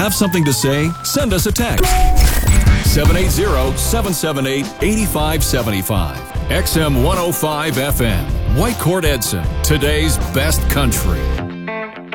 Have something to say? Send us a text. 780-778-8575. XM 105 FM. Whitecourt Edson, today's best country.